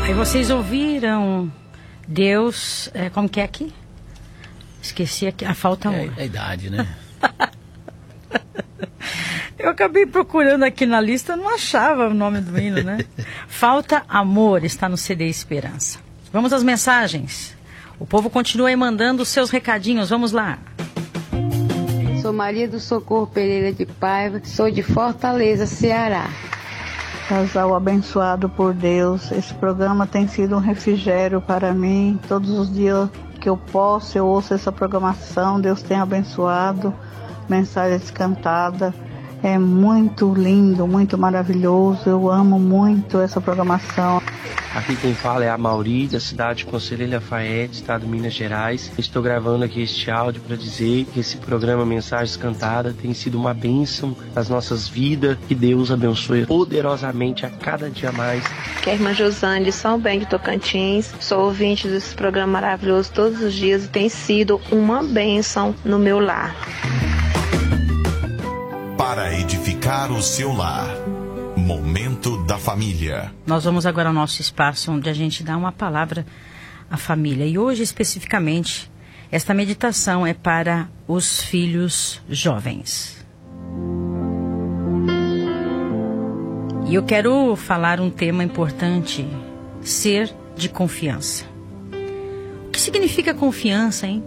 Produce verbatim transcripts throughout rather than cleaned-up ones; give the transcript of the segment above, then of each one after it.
Aí vocês ouviram Deus, é, como que é aqui? Esqueci aqui, a falta amor. É a idade, né? Eu acabei procurando aqui na lista, não achava o nome do hino, né? Falta amor está no C D Esperança. Vamos às mensagens. O povo continua aí mandando os seus recadinhos, vamos lá. Sou Maria do Socorro Pereira de Paiva, sou de Fortaleza, Ceará. Casal abençoado por Deus, esse programa tem sido um refrigério para mim. Todos os dias que eu posso, eu ouço essa programação, Deus tem abençoado, mensagens cantadas. É muito lindo, muito maravilhoso, eu amo muito essa programação. Aqui quem fala é a Mauri, da cidade de Conselheiro Lafayette, estado de Minas Gerais. Estou gravando aqui este áudio para dizer que esse programa Mensagens Cantadas tem sido uma bênção nas nossas vidas. Que Deus abençoe poderosamente a cada dia mais. Que é a irmã Josane de São Bento de Tocantins. Sou ouvinte desse programa maravilhoso todos os dias e tem sido uma bênção no meu lar. Para edificar o seu lar. Momento da Família. Nós vamos agora ao nosso espaço onde a gente dá uma palavra à família. E hoje, especificamente, esta meditação é para os filhos jovens. E eu quero falar um tema importante: ser de confiança. O que significa confiança, hein?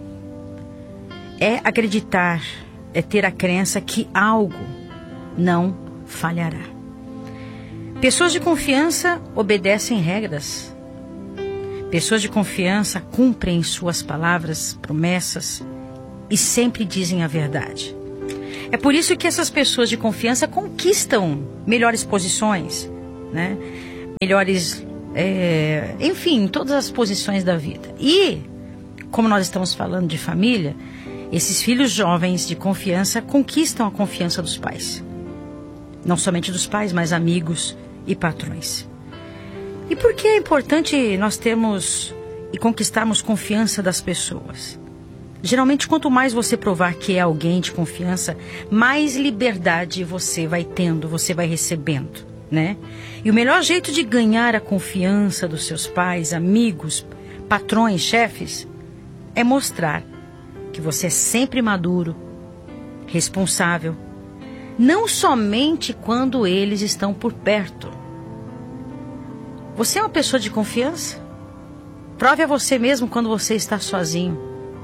É acreditar, é ter a crença que algo não falhará. Pessoas de confiança obedecem regras. Pessoas de confiança cumprem suas palavras, promessas e sempre dizem a verdade. É por isso que essas pessoas de confiança conquistam melhores posições, né? Melhores, é, enfim, todas as posições da vida. E, como nós estamos falando de família, esses filhos jovens de confiança conquistam a confiança dos pais. Não somente dos pais, mas amigos e patrões. E por que é importante nós termos e conquistarmos confiança das pessoas? Geralmente, quanto mais você provar que é alguém de confiança, mais liberdade você vai tendo, você vai recebendo, né? E o melhor jeito de ganhar a confiança dos seus pais, amigos, patrões, chefes, é mostrar que você é sempre maduro, responsável, não somente quando eles estão por perto. Você é uma pessoa de confiança? Prove a você mesmo quando você está sozinho,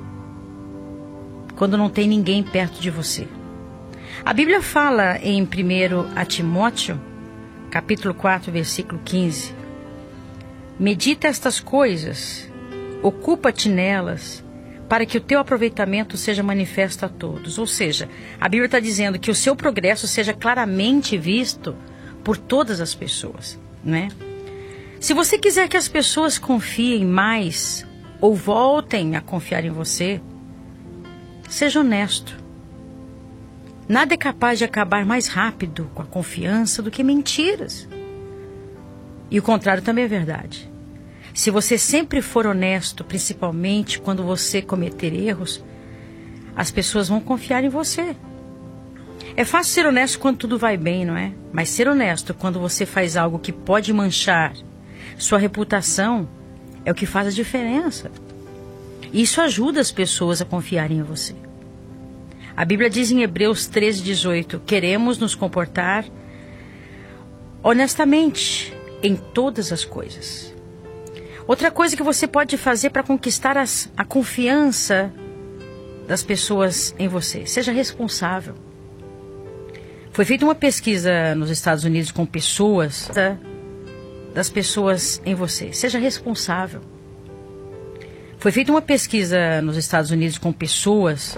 quando não tem ninguém perto de você. A Bíblia fala em primeiro Timóteo, capítulo quatro, versículo quinze. Medita estas coisas, ocupa-te nelas, para que o teu aproveitamento seja manifesto a todos. Ou seja, a Bíblia está dizendo que o seu progresso seja claramente visto por todas as pessoas, né? Se você quiser que as pessoas confiem mais ou voltem a confiar em você, seja honesto. Nada é capaz de acabar mais rápido com a confiança do que mentiras. E o contrário também é verdade. Se você sempre for honesto, principalmente quando você cometer erros, as pessoas vão confiar em você. É fácil ser honesto quando tudo vai bem, não é? Mas ser honesto quando você faz algo que pode manchar sua reputação é o que faz a diferença. E isso ajuda as pessoas a confiarem em você. A Bíblia diz em Hebreus treze, dezoito, queremos nos comportar honestamente em todas as coisas. Outra coisa que você pode fazer para conquistar as, a confiança das pessoas em você, seja responsável. Foi feita uma pesquisa nos Estados Unidos com pessoas, tá? Das pessoas em você, seja responsável. Foi feita uma pesquisa nos Estados Unidos com pessoas